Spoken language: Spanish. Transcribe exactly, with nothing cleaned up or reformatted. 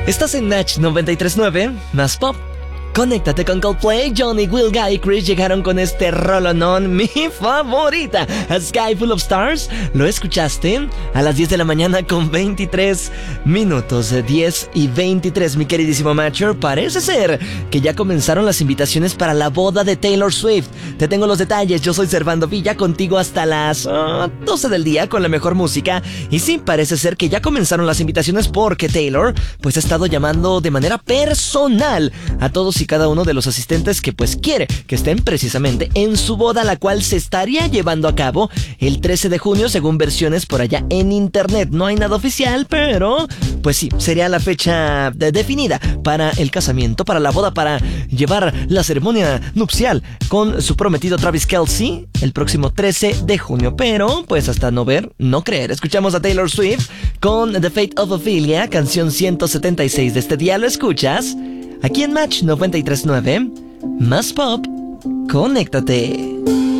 Estás en Match noventa y tres punto nueve, más pop. Conéctate con Coldplay. Johnny, Will, Guy y Chris llegaron con este rolonón, mi favorita, A Sky Full of Stars. ¿Lo escuchaste? A las diez de la mañana con veintitrés minutos, diez y veintitrés, mi queridísimo Matcher. Parece ser que ya comenzaron las invitaciones para la boda de Taylor Swift. Te tengo los detalles, yo soy Servando Villa, contigo hasta las uh, doce del día con la mejor música. Y sí, parece ser que ya comenzaron las invitaciones porque Taylor pues ha estado llamando de manera personal a todos y cada uno de los asistentes que pues quiere que estén precisamente en su boda, la cual se estaría llevando a cabo el trece de junio según versiones por allá en internet. No hay nada oficial, pero pues sí, sería la fecha de- definida para el casamiento, para la boda, para llevar la ceremonia nupcial con su prometido Travis Kelce el próximo trece de junio. Pero pues hasta no ver, no creer. Escuchamos a Taylor Swift con The Fate of Ophelia, canción ciento setenta y seis de este día. ¿Lo escuchas? Aquí en Match noventa y tres punto nueve, más pop, conéctate.